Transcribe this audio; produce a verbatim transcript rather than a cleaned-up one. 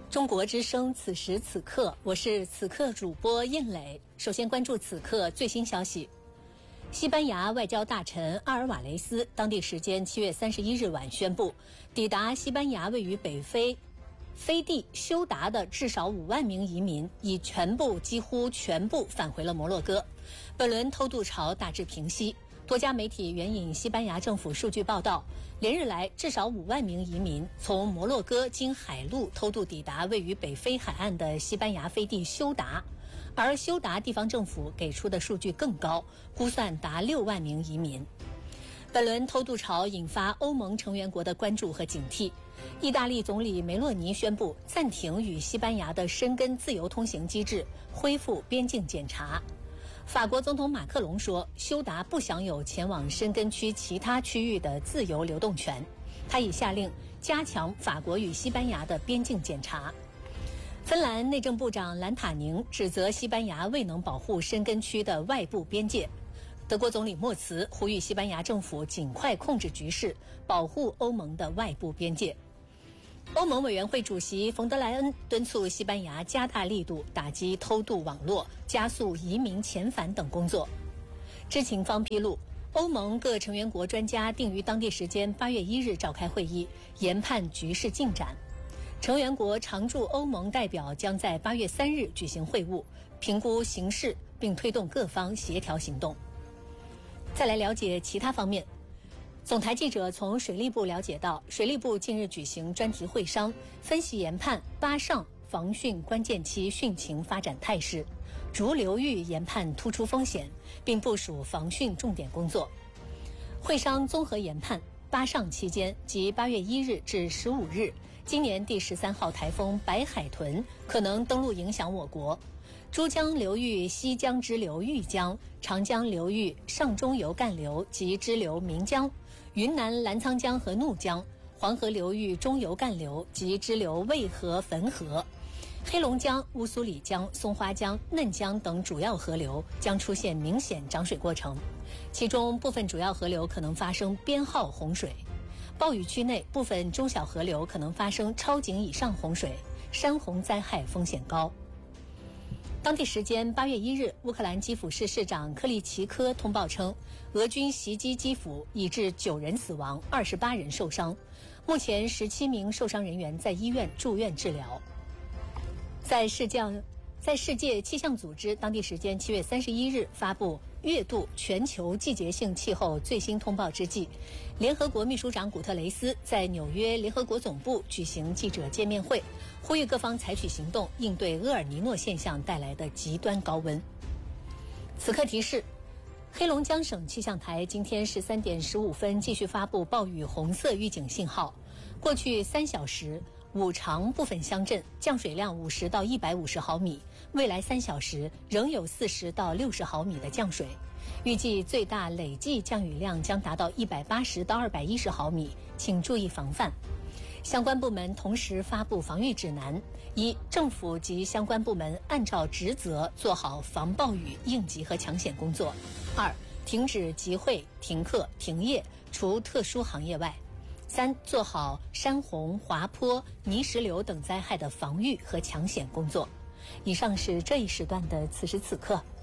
中国之声，此时此刻，我是此刻主播应磊。首先关注此刻最新消息。西班牙外交大臣阿尔瓦雷斯当地时间七月三十一日晚宣布，抵达西班牙位于北非飞地休达的至少五万名移民已全部几乎全部返回了摩洛哥。本轮偷渡潮大致平息。多家媒体援引西班牙政府数据报道，连日来至少五万名移民从摩洛哥经海路偷渡抵达位于北非海岸的西班牙飞地休达，而休达地方政府给出的数据更高，估算达六万名移民。本轮偷渡潮引发欧盟成员国的关注和警惕。意大利总理梅洛尼宣布暂停与西班牙的申根自由通行机制，恢复边境检查。法国总统马克龙说，休达不享有前往申根区其他区域的自由流动权。他已下令加强法国与西班牙的边境检查。芬兰内政部长兰塔宁指责西班牙未能保护申根区的外部边界。德国总理默茨呼吁西班牙政府尽快控制局势，保护欧盟的外部边界。欧盟委员会主席冯德莱恩敦促西班牙加大力度打击偷渡网络，加速移民遣返等工作。知情方披露，欧盟各成员国专家定于当地时间八月一日召开会议，研判局势进展。成员国常驻欧盟代表将在八月三日举行会晤，评估形势，并推动各方协调行动。再来了解其他方面。总台记者从水利部了解到，水利部近日举行专题会商，分析研判巴上防汛关键期汛情发展态势，逐流域研判突出风险，并部署防汛重点工作。会商综合研判，巴上期间即八月一日至十五日，今年第十三号台风白海豚可能登陆影响我国。珠江流域西江支流豫江、长江流域上中游干流及支流岷江、云南澜沧江和怒江、黄河流域中游干流及支流渭河、汾河、黑龙江乌苏里江、松花江、嫩江等主要河流将出现明显涨水过程，其中部分主要河流可能发生编号洪水。暴雨区内部分中小河流可能发生超警以上洪水，山洪灾害风险高。当地时间八月一日，乌克兰基辅市市长克利奇科通报称，俄军袭击基辅，已致九人死亡，二十八人受伤。目前十七名受伤人员在医院住院治疗。在世界在世界气象组织当地时间七月三十一日发布月度全球季节性气候最新通报之际，联合国秘书长古特雷斯在纽约联合国总部举行记者见面会，呼吁各方采取行动，应对厄尔尼诺现象带来的极端高温。此刻提示，黑龙江省气象台今天十三点十五分继续发布暴雨红色预警信号。过去三小时，五常部分乡镇降水量五十到一百五十毫米，未来三小时仍有四十到六十毫米的降水，预计最大累计降雨量将达到一百八十到二百一十毫米，请注意防范。相关部门同时发布防御指南：一、政府及相关部门按照职责做好防暴雨应急和抢险工作；二、停止集会、停课、停业，除特殊行业外；三、做好山洪、滑坡、泥石流等灾害的防御和抢险工作。以上是这一时段的此时此刻。